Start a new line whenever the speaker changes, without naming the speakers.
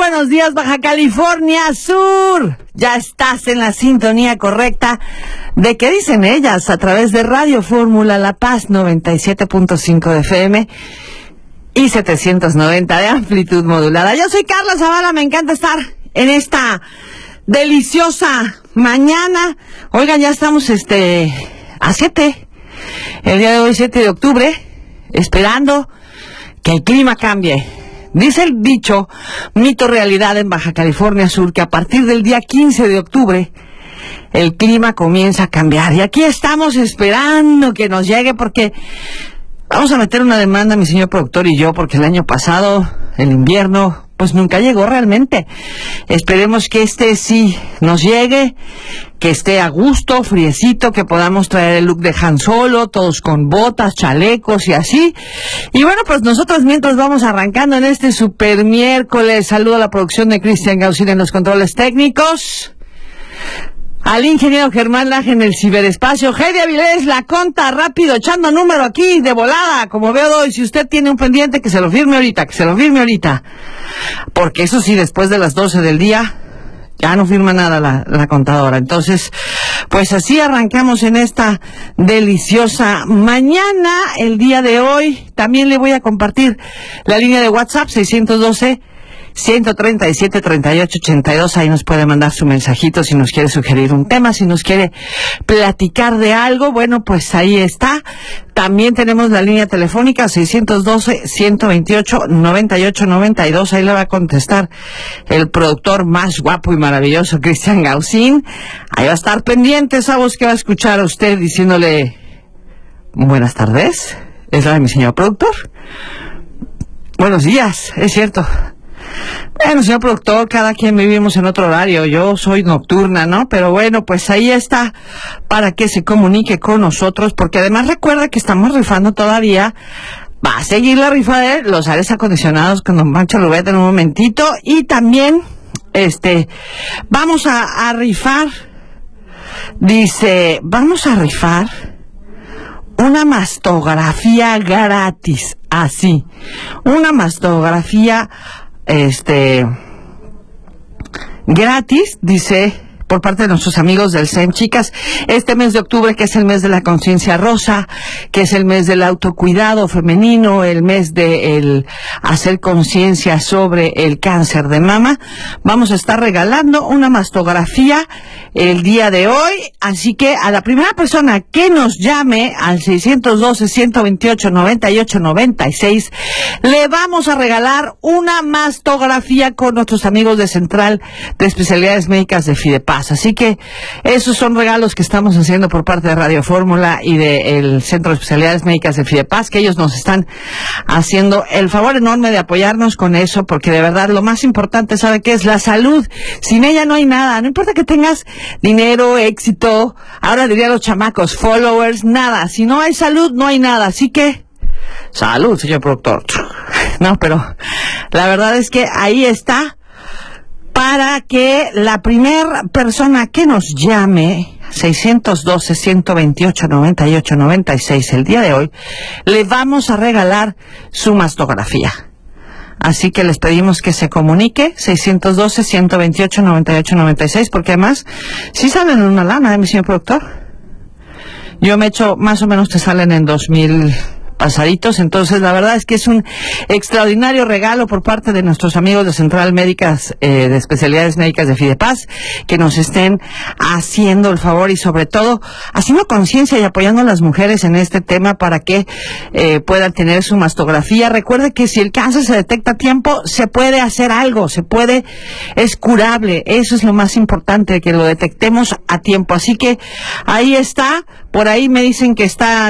buenos días, Baja California Sur. Ya estás en la sintonía correcta de ¿qué dicen ellas? A través de Radio Fórmula La Paz 97.5 de FM y 790 de amplitud modulada. Yo soy Carla Zavala, me encanta estar en esta deliciosa mañana. Oigan, ya estamos a 7, el día de hoy 7 de octubre, esperando que el clima cambie. Dice el dicho, mito realidad en Baja California Sur, que a partir del día 15 de octubre el clima comienza a cambiar. Y aquí estamos esperando que nos llegue, porque vamos a meter una demanda, mi señor productor y yo, porque el año pasado, el invierno, pues nunca llegó realmente. Esperemos que sí nos llegue, que esté a gusto, friecito, que podamos traer el look de Han Solo, todos con botas, chalecos y así. Y bueno, pues nosotros mientras vamos arrancando en este super miércoles. Saludo a la producción de Cristian Gaucín en los controles técnicos, al ingeniero Germán Laje en el ciberespacio, Heidi Avilés, la conta rápido, echando número aquí de volada, como veo hoy. Si usted tiene un pendiente, que se lo firme ahorita, porque eso sí, después de las 12 del día ya no firma nada la contadora. Entonces, pues así arrancamos en esta deliciosa mañana. El día de hoy también le voy a compartir la línea de WhatsApp 612-137-3882, ahí nos puede mandar su mensajito si nos quiere sugerir un tema, si nos quiere platicar de algo. Bueno, pues ahí está. También tenemos la línea telefónica 612-128-9892, ahí le va a contestar el productor más guapo y maravilloso, Cristian Gaucín. Ahí va a estar pendiente esa voz que va a escuchar a usted diciéndole buenas tardes. Es la de mi señor productor. Buenos días, es cierto. Bueno, señor productor, cada quien vivimos en otro horario. Yo soy nocturna, ¿no? Pero bueno, pues ahí está para que se comunique con nosotros, porque además recuerda que estamos rifando todavía. Va a seguir la rifa de los aires acondicionados con don Pancho Lubet en un momentito. Y también, vamos a rifar. Dice, vamos a rifar una mastografía gratis. Así. Una mastografía gratis, dice, por parte de nuestros amigos del SEM. Chicas, este mes de octubre, que es el mes de la conciencia rosa, que es el mes del autocuidado femenino, el mes de el hacer conciencia sobre el cáncer de mama, vamos a estar regalando una mastografía el día de hoy. Así que a la primera persona que nos llame al 612-128-9896, le vamos a regalar una mastografía con nuestros amigos de Central de Especialidades Médicas de Fidepaz. Así que esos son regalos que estamos haciendo por parte de Radio Fórmula y del Centro de Especialidades Médicas de Fidepaz, que ellos nos están haciendo el favor enorme de apoyarnos con eso, porque de verdad lo más importante, ¿sabe qué es? La salud. Sin ella no hay nada. No importa que tengas dinero, éxito, ahora diría los chamacos, followers, nada. Si no hay salud, no hay nada. Así que, salud, señor productor. No, pero la verdad es que ahí está, para que la primera persona que nos llame, 612-128-9896, el día de hoy, le vamos a regalar su mastografía. Así que les pedimos que se comunique, 612-128-9896, porque además, sí salen en una lana, mi señor productor. Yo me echo, más o menos te salen en 2,000 pasaditos. Entonces la verdad es que es un extraordinario regalo por parte de nuestros amigos de Central Médicas de Especialidades Médicas de Fidepaz, que nos estén haciendo el favor y sobre todo haciendo conciencia y apoyando a las mujeres en este tema para que puedan tener su mastografía. Recuerde que si el cáncer se detecta a tiempo, se puede hacer algo, es curable. Eso es lo más importante, que lo detectemos a tiempo. Así que ahí está. Por ahí me dicen que está